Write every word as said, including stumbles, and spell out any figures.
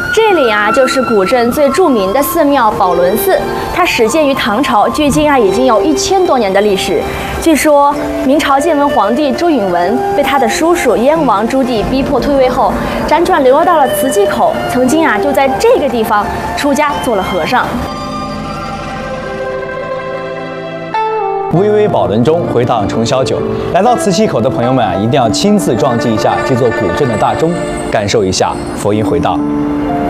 这里啊，就是古镇最著名的寺庙宝轮寺，它始建于唐朝，距今啊已经有一千多年的历史。据说明朝建文皇帝朱允炆被他的叔叔燕王朱棣逼迫退位后，辗转流落到了慈济口，曾经啊就在这个地方出家做了和尚。 巍巍宝轮中，回荡重霄九。来到慈溪口的朋友们啊，一定要亲自撞击一下这座古镇的大钟，感受一下佛音回荡。